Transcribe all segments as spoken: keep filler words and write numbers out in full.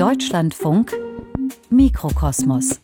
Deutschlandfunk Mikrokosmos.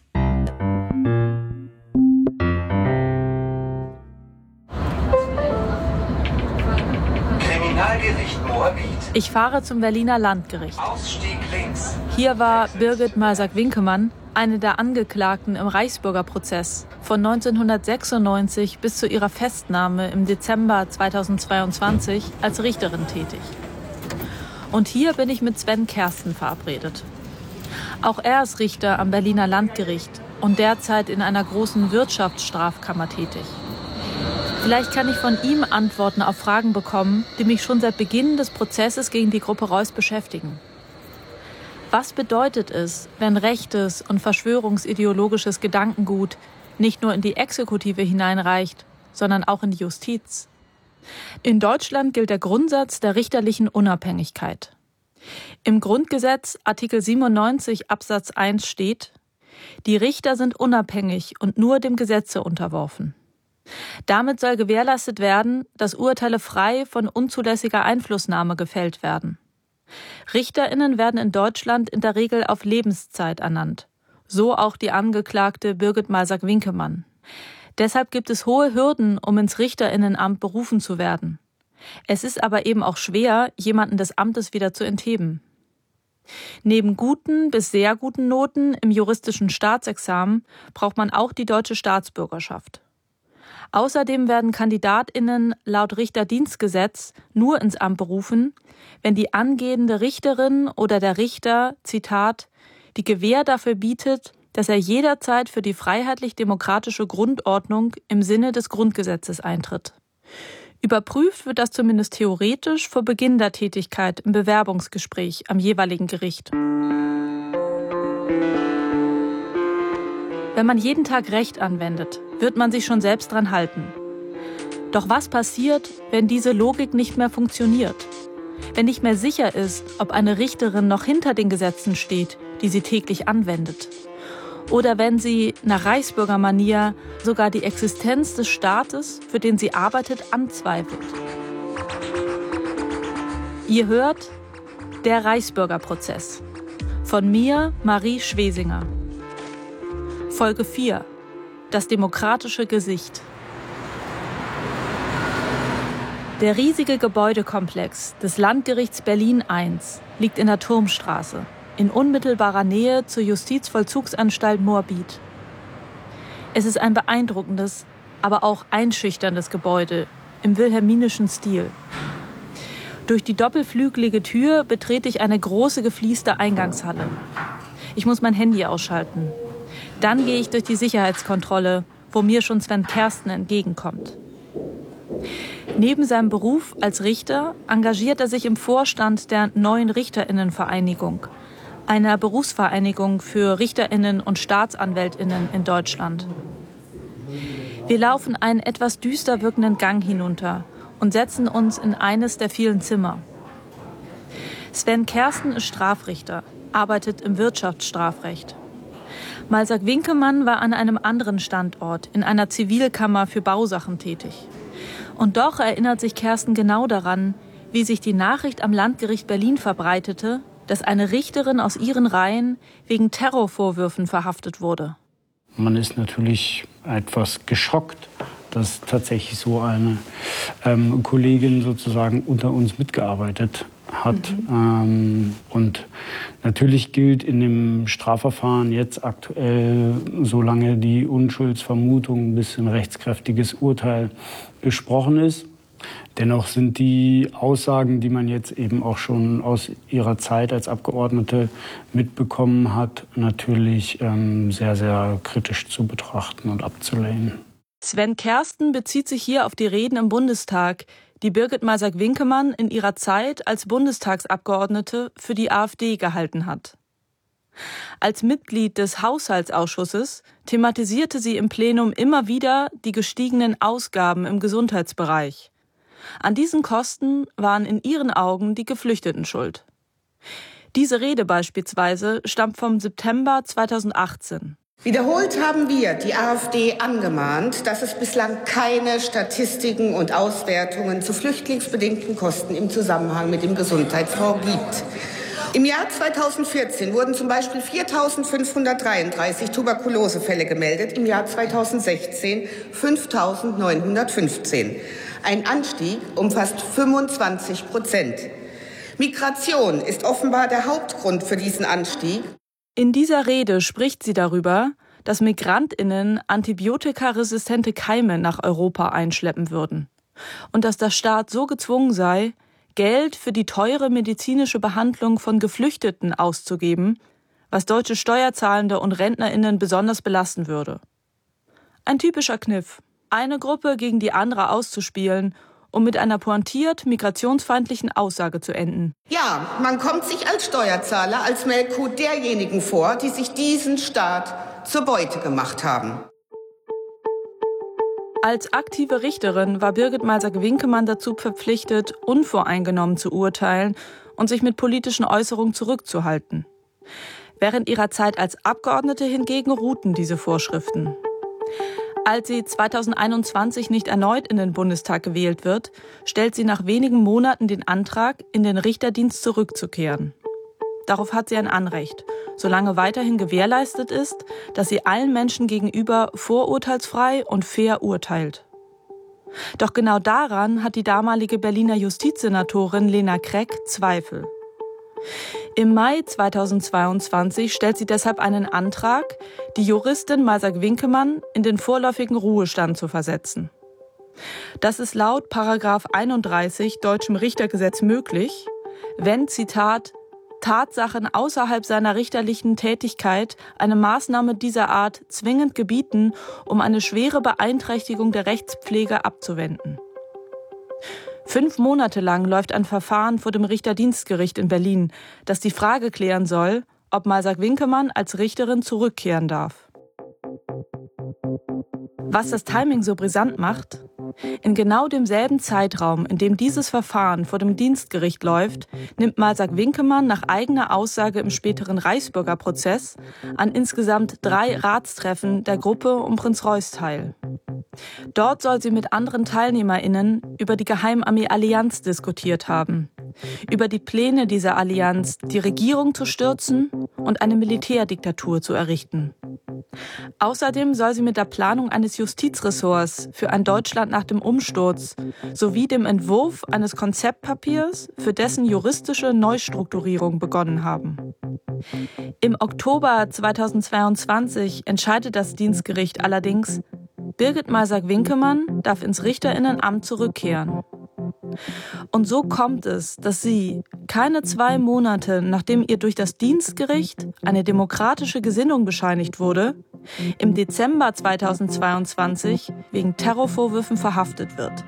Kriminalgericht Moabit. Ich fahre zum Berliner Landgericht. Ausstieg links. Hier war Birgit Malsack-Winkemann, eine der Angeklagten im Reichsbürgerprozess, von neunzehnhundertsechsundneunzig bis zu ihrer Festnahme im Dezember zweitausendzweiundzwanzig als Richterin tätig. Und hier bin ich mit Sven Kersten verabredet. Auch er ist Richter am Berliner Landgericht und derzeit in einer großen Wirtschaftsstrafkammer tätig. Vielleicht kann ich von ihm Antworten auf Fragen bekommen, die mich schon seit Beginn des Prozesses gegen die Gruppe Reuss beschäftigen. Was bedeutet es, wenn rechtes und verschwörungsideologisches Gedankengut nicht nur in die Exekutive hineinreicht, sondern auch in die Justiz? In Deutschland gilt der Grundsatz der richterlichen Unabhängigkeit. Im Grundgesetz Artikel siebenundneunzig Absatz eins steht: Die Richter sind unabhängig und nur dem Gesetze unterworfen. Damit soll gewährleistet werden, dass Urteile frei von unzulässiger Einflussnahme gefällt werden. RichterInnen werden in Deutschland in der Regel auf Lebenszeit ernannt. So auch die Angeklagte Birgit Malsack-Winkemann. Deshalb gibt es hohe Hürden, um ins RichterInnenamt berufen zu werden. Es ist aber eben auch schwer, jemanden des Amtes wieder zu entheben. Neben guten bis sehr guten Noten im juristischen Staatsexamen braucht man auch die deutsche Staatsbürgerschaft. Außerdem werden KandidatInnen laut Richterdienstgesetz nur ins Amt berufen, wenn die angehende Richterin oder der Richter, Zitat, die Gewähr dafür bietet, dass er jederzeit für die freiheitlich-demokratische Grundordnung im Sinne des Grundgesetzes eintritt. Überprüft wird das zumindest theoretisch vor Beginn der Tätigkeit im Bewerbungsgespräch am jeweiligen Gericht. Wenn man jeden Tag Recht anwendet, wird man sich schon selbst dran halten. Doch was passiert, wenn diese Logik nicht mehr funktioniert? Wenn nicht mehr sicher ist, ob eine Richterin noch hinter den Gesetzen steht, die sie täglich anwendet? Oder wenn sie nach Reichsbürgermanier sogar die Existenz des Staates, für den sie arbeitet, anzweifelt? Ihr hört Der Reichsbürgerprozess von mir, Marie Schwesinger. Folge vier. Das demokratische Gesicht. Der riesige Gebäudekomplex des Landgerichts Berlin eins liegt in der Turmstraße, in unmittelbarer Nähe zur Justizvollzugsanstalt Moabit. Es ist ein beeindruckendes, aber auch einschüchterndes Gebäude im wilhelminischen Stil. Durch die doppelflügelige Tür betrete ich eine große geflieste Eingangshalle. Ich muss mein Handy ausschalten. Dann gehe ich durch die Sicherheitskontrolle, wo mir schon Sven Kersten entgegenkommt. Neben seinem Beruf als Richter engagiert er sich im Vorstand der Neuen RichterInnenvereinigung, einer Berufsvereinigung für RichterInnen und StaatsanwältInnen in Deutschland. Wir laufen einen etwas düster wirkenden Gang hinunter und setzen uns in eines der vielen Zimmer. Sven Kersten ist Strafrichter, arbeitet im Wirtschaftsstrafrecht. Malsack-Winkemann war an einem anderen Standort, in einer Zivilkammer für Bausachen tätig. Und doch erinnert sich Kersten genau daran, wie sich die Nachricht am Landgericht Berlin verbreitete, dass eine Richterin aus ihren Reihen wegen Terrorvorwürfen verhaftet wurde. Man ist natürlich etwas geschockt, dass tatsächlich so eine ähm, Kollegin sozusagen unter uns mitgearbeitet hat. Mhm. Ähm, und natürlich gilt in dem Strafverfahren jetzt aktuell, solange die Unschuldsvermutung bis ein rechtskräftiges Urteil gesprochen ist. Dennoch sind die Aussagen, die man jetzt eben auch schon aus ihrer Zeit als Abgeordnete mitbekommen hat, natürlich ähm, sehr, sehr kritisch zu betrachten und abzulehnen. Sven Kersten bezieht sich hier auf die Reden im Bundestag, die Birgit Malsack-Winkemann in ihrer Zeit als Bundestagsabgeordnete für die AfD gehalten hat. Als Mitglied des Haushaltsausschusses thematisierte sie im Plenum immer wieder die gestiegenen Ausgaben im Gesundheitsbereich. An diesen Kosten waren in ihren Augen die Geflüchteten schuld. Diese Rede beispielsweise stammt vom September zweitausendachtzehn. Wiederholt haben wir die AfD angemahnt, dass es bislang keine Statistiken und Auswertungen zu flüchtlingsbedingten Kosten im Zusammenhang mit dem Gesundheitsfonds gibt. Im Jahr zweitausendvierzehn wurden zum Beispiel viertausendfünfhundertdreiunddreißig Tuberkulosefälle gemeldet, im Jahr zweitausendsechzehn fünftausendneunhundertfünfzehn. Ein Anstieg um fast fünfundzwanzig Prozent. Migration ist offenbar der Hauptgrund für diesen Anstieg. In dieser Rede spricht sie darüber, dass MigrantInnen antibiotikaresistente Keime nach Europa einschleppen würden und dass der Staat so gezwungen sei, Geld für die teure medizinische Behandlung von Geflüchteten auszugeben, was deutsche Steuerzahlende und RentnerInnen besonders belasten würde. Ein typischer Kniff, eine Gruppe gegen die andere auszuspielen, um mit einer pointiert migrationsfeindlichen Aussage zu enden. Ja, man kommt sich als Steuerzahler, als Melkkuh derjenigen vor, die sich diesen Staat zur Beute gemacht haben. Als aktive Richterin war Birgit Malsack-Winkemann dazu verpflichtet, unvoreingenommen zu urteilen und sich mit politischen Äußerungen zurückzuhalten. Während ihrer Zeit als Abgeordnete hingegen ruhten diese Vorschriften. Als sie zweitausendeinundzwanzig nicht erneut in den Bundestag gewählt wird, stellt sie nach wenigen Monaten den Antrag, in den Richterdienst zurückzukehren. Darauf hat sie ein Anrecht, solange weiterhin gewährleistet ist, dass sie allen Menschen gegenüber vorurteilsfrei und fair urteilt. Doch genau daran hat die damalige Berliner Justizsenatorin Lena Kreck Zweifel. Im Mai zweitausendzweiundzwanzig stellt sie deshalb einen Antrag, die Juristin Malsack-Winkemann in den vorläufigen Ruhestand zu versetzen. Das ist laut Paragraph einunddreißig deutschem Richtergesetz möglich, wenn, Zitat, Tatsachen außerhalb seiner richterlichen Tätigkeit eine Maßnahme dieser Art zwingend gebieten, um eine schwere Beeinträchtigung der Rechtspflege abzuwenden. Fünf Monate lang läuft ein Verfahren vor dem Richterdienstgericht in Berlin, das die Frage klären soll, ob Malsack-Winkemann als Richterin zurückkehren darf. Was das Timing so brisant macht? In genau demselben Zeitraum, in dem dieses Verfahren vor dem Dienstgericht läuft, nimmt Malsack-Winkemann nach eigener Aussage im späteren Reichsbürgerprozess an insgesamt drei Ratstreffen der Gruppe um Prinz Reuß teil. Dort soll sie mit anderen TeilnehmerInnen über die Geheimarmee-Allianz diskutiert haben, über die Pläne dieser Allianz, die Regierung zu stürzen und eine Militärdiktatur zu errichten. Außerdem soll sie mit der Planung eines Justizressorts für ein Deutschland nach dem Umsturz sowie dem Entwurf eines Konzeptpapiers für dessen juristische Neustrukturierung begonnen haben. Im Oktober zweitausendzweiundzwanzig entscheidet das Dienstgericht allerdings, Birgit Malsack-Winkemann darf ins Richterinnenamt zurückkehren. Und so kommt es, dass sie, keine zwei Monate nachdem ihr durch das Dienstgericht eine demokratische Gesinnung bescheinigt wurde, im Dezember zweitausendzweiundzwanzig wegen Terrorvorwürfen verhaftet wird.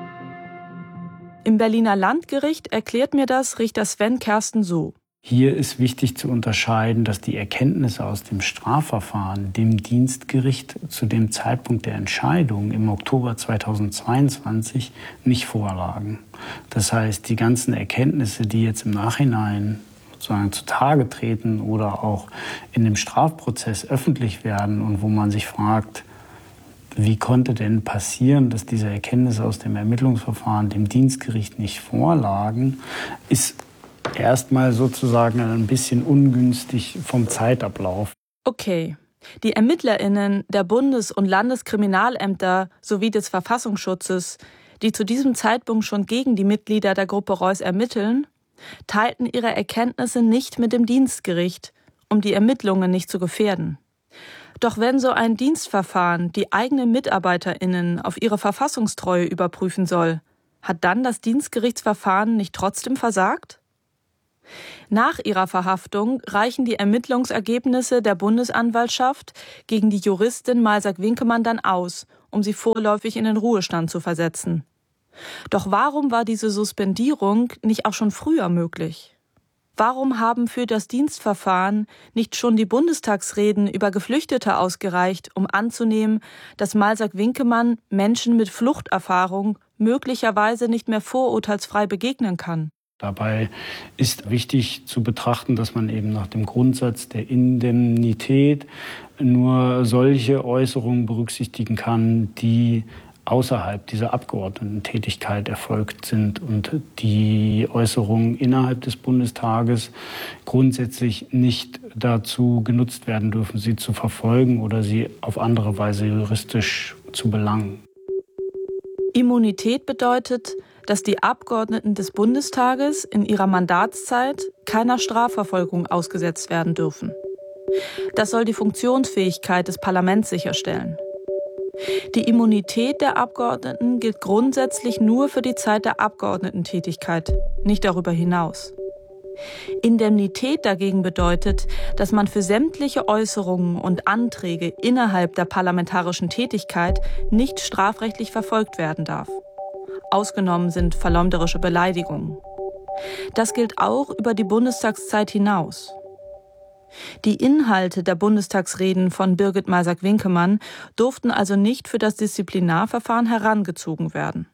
Im Berliner Landgericht erklärt mir das Richter Sven Kersten so. Hier ist wichtig zu unterscheiden, dass die Erkenntnisse aus dem Strafverfahren dem Dienstgericht zu dem Zeitpunkt der Entscheidung im Oktober zweitausendzweiundzwanzig nicht vorlagen. Das heißt, die ganzen Erkenntnisse, die jetzt im Nachhinein sozusagen zutage treten oder auch in dem Strafprozess öffentlich werden und wo man sich fragt, wie konnte denn passieren, dass diese Erkenntnisse aus dem Ermittlungsverfahren dem Dienstgericht nicht vorlagen, ist erstmal sozusagen ein bisschen ungünstig vom Zeitablauf. Okay, die ErmittlerInnen der Bundes- und Landeskriminalämter sowie des Verfassungsschutzes, die zu diesem Zeitpunkt schon gegen die Mitglieder der Gruppe Reuß ermitteln, teilten ihre Erkenntnisse nicht mit dem Dienstgericht, um die Ermittlungen nicht zu gefährden. Doch wenn so ein Dienstverfahren die eigenen MitarbeiterInnen auf ihre Verfassungstreue überprüfen soll, hat dann das Dienstgerichtsverfahren nicht trotzdem versagt? Nach ihrer Verhaftung reichen die Ermittlungsergebnisse der Bundesanwaltschaft gegen die Juristin Malsack-Winkemann dann aus, um sie vorläufig in den Ruhestand zu versetzen. Doch warum war diese Suspendierung nicht auch schon früher möglich? Warum haben für das Dienstverfahren nicht schon die Bundestagsreden über Geflüchtete ausgereicht, um anzunehmen, dass Malsack-Winkemann Menschen mit Fluchterfahrung möglicherweise nicht mehr vorurteilsfrei begegnen kann? Dabei ist wichtig zu betrachten, dass man eben nach dem Grundsatz der Indemnität nur solche Äußerungen berücksichtigen kann, die außerhalb dieser Abgeordnetentätigkeit erfolgt sind und die Äußerungen innerhalb des Bundestages grundsätzlich nicht dazu genutzt werden dürfen, sie zu verfolgen oder sie auf andere Weise juristisch zu belangen. Immunität bedeutet, dass die Abgeordneten des Bundestages in ihrer Mandatszeit keiner Strafverfolgung ausgesetzt werden dürfen. Das soll die Funktionsfähigkeit des Parlaments sicherstellen. Die Immunität der Abgeordneten gilt grundsätzlich nur für die Zeit der Abgeordnetentätigkeit, nicht darüber hinaus. Indemnität dagegen bedeutet, dass man für sämtliche Äußerungen und Anträge innerhalb der parlamentarischen Tätigkeit nicht strafrechtlich verfolgt werden darf. Ausgenommen sind verleumderische Beleidigungen. Das gilt auch über die Bundestagszeit hinaus. Die Inhalte der Bundestagsreden von Birgit Maersak-Winkemann durften also nicht für das Disziplinarverfahren herangezogen werden.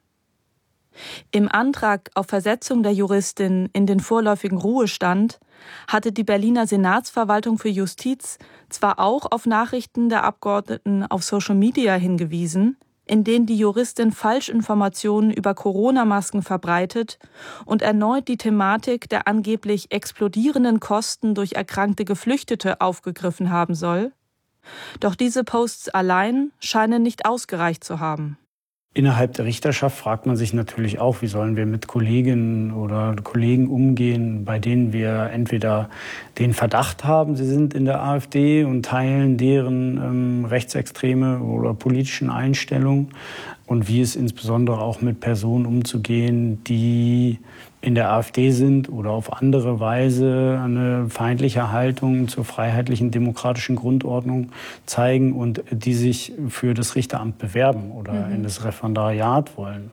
Im Antrag auf Versetzung der Juristin in den vorläufigen Ruhestand hatte die Berliner Senatsverwaltung für Justiz zwar auch auf Nachrichten der Abgeordneten auf Social Media hingewiesen, in denen die Juristin Falschinformationen über Corona-Masken verbreitet und erneut die Thematik der angeblich explodierenden Kosten durch erkrankte Geflüchtete aufgegriffen haben soll. Doch diese Posts allein scheinen nicht ausgereicht zu haben. Innerhalb der Richterschaft fragt man sich natürlich auch, wie sollen wir mit Kolleginnen oder Kollegen umgehen, bei denen wir entweder den Verdacht haben, sie sind in der AfD und teilen deren ähm, rechtsextreme oder politischen Einstellungen, und wie es insbesondere auch mit Personen umzugehen, die in der AfD sind oder auf andere Weise eine feindliche Haltung zur freiheitlichen demokratischen Grundordnung zeigen und die sich für das Richteramt bewerben oder mhm. in das Referendariat wollen.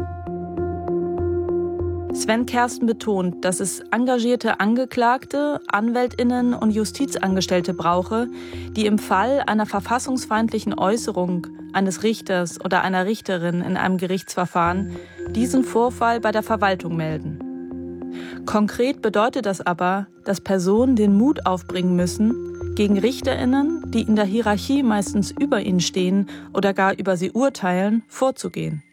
Sven Kersten betont, dass es engagierte Angeklagte, AnwältInnen und Justizangestellte brauche, die im Fall einer verfassungsfeindlichen Äußerung eines Richters oder einer Richterin in einem Gerichtsverfahren diesen Vorfall bei der Verwaltung melden. Konkret bedeutet das aber, dass Personen den Mut aufbringen müssen, gegen RichterInnen, die in der Hierarchie meistens über ihnen stehen oder gar über sie urteilen, vorzugehen.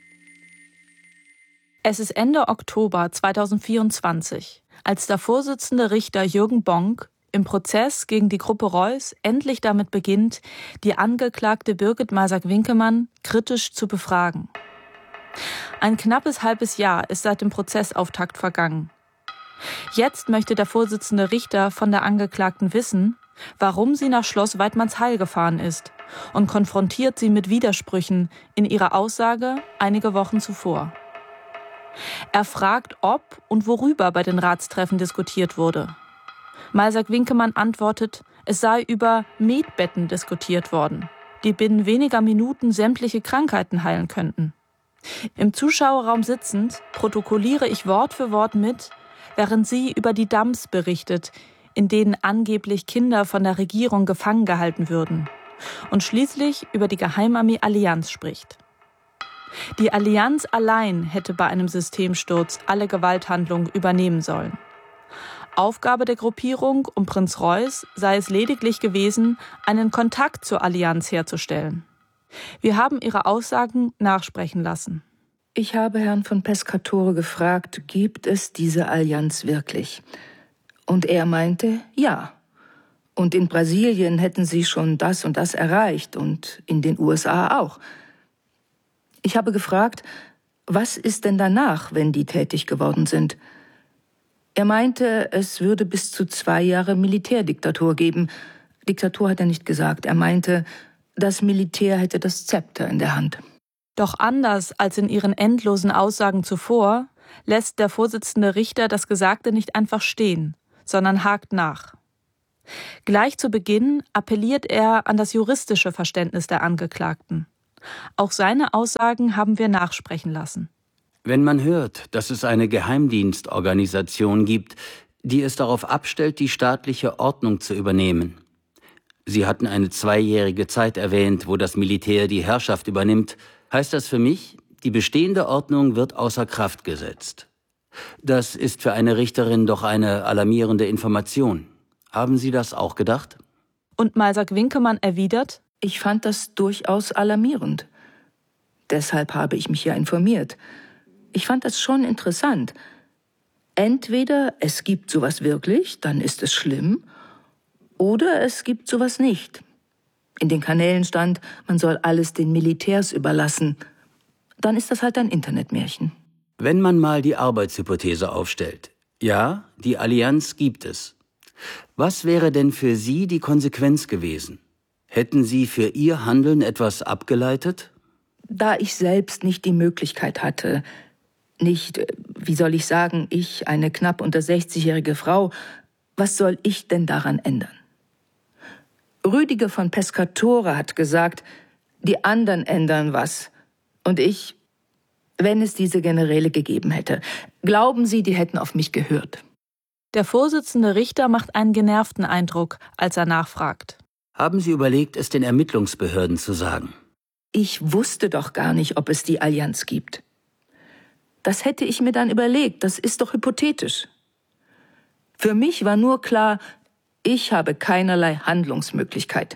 Es ist Ende Oktober zweitausendvierundzwanzig, als der Vorsitzende Richter Jürgen Bonk im Prozess gegen die Gruppe Reuss endlich damit beginnt, die Angeklagte Birgit Maersak-Winkemann kritisch zu befragen. Ein knappes halbes Jahr ist seit dem Prozessauftakt vergangen. Jetzt möchte der Vorsitzende Richter von der Angeklagten wissen, warum sie nach Schloss Waidmannsheil gefahren ist, und konfrontiert sie mit Widersprüchen in ihrer Aussage einige Wochen zuvor. Er fragt, ob und worüber bei den Ratstreffen diskutiert wurde. Maersak-Winkemann antwortet, es sei über Medbetten diskutiert worden, die binnen weniger Minuten sämtliche Krankheiten heilen könnten. Im Zuschauerraum sitzend protokolliere ich Wort für Wort mit, während sie über die Dumps berichtet, in denen angeblich Kinder von der Regierung gefangen gehalten würden, und schließlich über die Geheimarmee Allianz spricht. Die Allianz allein hätte bei einem Systemsturz alle Gewalthandlungen übernehmen sollen. Aufgabe der Gruppierung um Prinz Reuß sei es lediglich gewesen, einen Kontakt zur Allianz herzustellen. Wir haben ihre Aussagen nachsprechen lassen. Ich habe Herrn von Pescatore gefragt, gibt es diese Allianz wirklich? Und er meinte, ja. Und in Brasilien hätten sie schon das und das erreicht und in den U S A auch. Ich habe gefragt, was ist denn danach, wenn die tätig geworden sind? Er meinte, es würde bis zu zwei Jahre Militärdiktatur geben. Diktatur hat er nicht gesagt. Er meinte, das Militär hätte das Zepter in der Hand. Doch anders als in ihren endlosen Aussagen zuvor, lässt der Vorsitzende Richter das Gesagte nicht einfach stehen, sondern hakt nach. Gleich zu Beginn appelliert er an das juristische Verständnis der Angeklagten. Auch seine Aussagen haben wir nachsprechen lassen. Wenn man hört, dass es eine Geheimdienstorganisation gibt, die es darauf abstellt, die staatliche Ordnung zu übernehmen. Sie hatten eine zweijährige Zeit erwähnt, wo das Militär die Herrschaft übernimmt, heißt das für mich, die bestehende Ordnung wird außer Kraft gesetzt. Das ist für eine Richterin doch eine alarmierende Information. Haben Sie das auch gedacht? Und Maersak-Winkemann erwidert, ich fand das durchaus alarmierend. Deshalb habe ich mich ja informiert. Ich fand das schon interessant. Entweder es gibt sowas wirklich, dann ist es schlimm, oder es gibt sowas nicht. In den Kanälen stand, man soll alles den Militärs überlassen. Dann ist das halt ein Internetmärchen. Wenn man mal die Arbeitshypothese aufstellt, ja, die Allianz gibt es. Was wäre denn für Sie die Konsequenz gewesen? Hätten Sie für Ihr Handeln etwas abgeleitet? Da ich selbst nicht die Möglichkeit hatte, nicht, wie soll ich sagen, ich, eine knapp unter sechzigjährige Frau, was soll ich denn daran ändern? Rüdiger von Pescatore hat gesagt, die anderen ändern was. Und ich, wenn es diese Generäle gegeben hätte, glauben Sie, die hätten auf mich gehört? Der Vorsitzende Richter macht einen genervten Eindruck, als er nachfragt. Haben Sie überlegt, es den Ermittlungsbehörden zu sagen? Ich wusste doch gar nicht, ob es die Allianz gibt. Das hätte ich mir dann überlegt, das ist doch hypothetisch. Für mich war nur klar, ich habe keinerlei Handlungsmöglichkeit.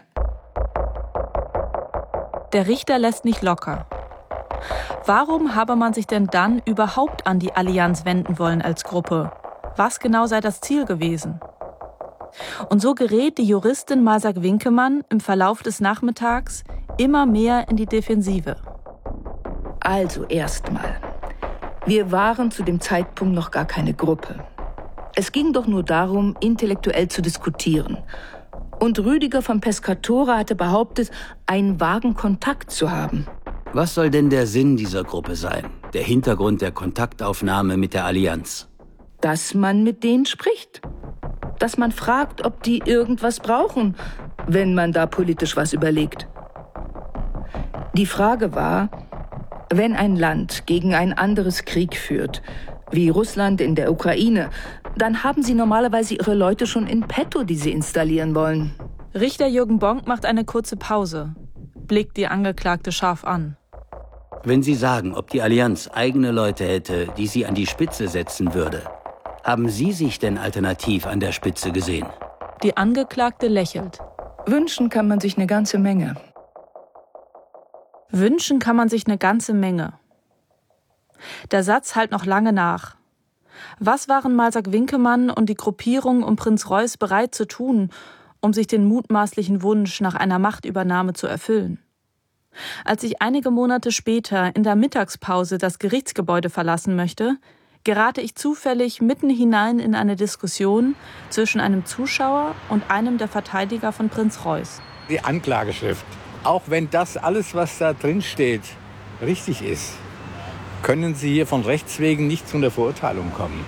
Der Richter lässt nicht locker. Warum habe man sich denn dann überhaupt an die Allianz wenden wollen als Gruppe? Was genau sei das Ziel gewesen? Und so gerät die Juristin Mazak Winkemann im Verlauf des Nachmittags immer mehr in die Defensive. Also erstmal, wir waren zu dem Zeitpunkt noch gar keine Gruppe. Es ging doch nur darum, intellektuell zu diskutieren. Und Rüdiger von Pescatore hatte behauptet, einen vagen Kontakt zu haben. Was soll denn der Sinn dieser Gruppe sein? Der Hintergrund der Kontaktaufnahme mit der Allianz? Dass man mit denen spricht. Dass man fragt, ob die irgendwas brauchen, wenn man da politisch was überlegt. Die Frage war, wenn ein Land gegen ein anderes Krieg führt, wie Russland in der Ukraine, dann haben sie normalerweise ihre Leute schon in petto, die sie installieren wollen. Richter Jürgen Bonk macht eine kurze Pause, blickt die Angeklagte scharf an. Wenn Sie sagen, ob die Allianz eigene Leute hätte, die sie an die Spitze setzen würde, haben Sie sich denn alternativ an der Spitze gesehen? Die Angeklagte lächelt. Wünschen kann man sich eine ganze Menge. Wünschen kann man sich eine ganze Menge. Der Satz hallt noch lange nach. Was waren Mazak Winkemann und die Gruppierung um Prinz Reuß bereit zu tun, um sich den mutmaßlichen Wunsch nach einer Machtübernahme zu erfüllen? Als ich einige Monate später in der Mittagspause das Gerichtsgebäude verlassen möchte, gerate ich zufällig mitten hinein in eine Diskussion zwischen einem Zuschauer und einem der Verteidiger von Prinz Reuß. Die Anklageschrift. Auch wenn das alles, was da drin steht, richtig ist, können Sie hier von Rechts wegen nicht zu einer Verurteilung kommen.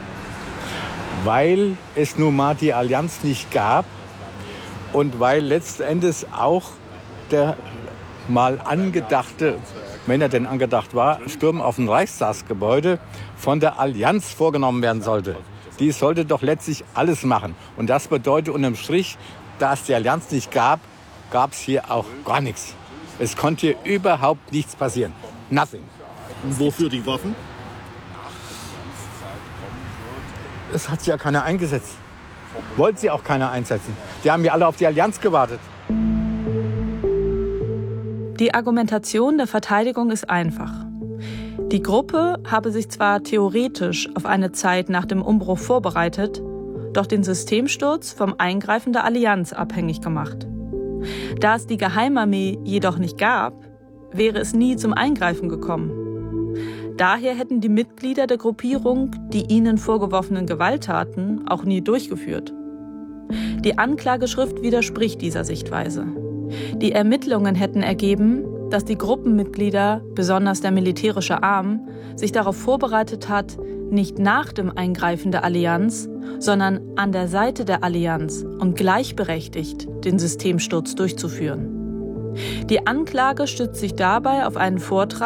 Weil es nun mal die Allianz nicht gab und weil letzten Endes auch der mal angedachte, wenn er denn angedacht war, Sturm auf ein Reichstagsgebäude von der Allianz vorgenommen werden sollte. Die sollte doch letztlich alles machen. Und das bedeutet unterm Strich, da es die Allianz nicht gab, gab es hier auch gar nichts. Es konnte hier überhaupt nichts passieren. Nothing. Und wofür die Waffen? Es hat ja keiner eingesetzt. Wollte sie auch keiner einsetzen. Die haben ja alle auf die Allianz gewartet. Die Argumentation der Verteidigung ist einfach. Die Gruppe habe sich zwar theoretisch auf eine Zeit nach dem Umbruch vorbereitet, doch den Systemsturz vom Eingreifen der Allianz abhängig gemacht. Da es die Geheimarmee jedoch nicht gab, wäre es nie zum Eingreifen gekommen. Daher hätten die Mitglieder der Gruppierung die ihnen vorgeworfenen Gewalttaten auch nie durchgeführt. Die Anklageschrift widerspricht dieser Sichtweise. Die Ermittlungen hätten ergeben, dass die Gruppenmitglieder, besonders der militärische Arm, sich darauf vorbereitet hat, nicht nach dem Eingreifen der Allianz, sondern an der Seite der Allianz und gleichberechtigt den Systemsturz durchzuführen. Die Anklage stützt sich dabei auf einen Vortrag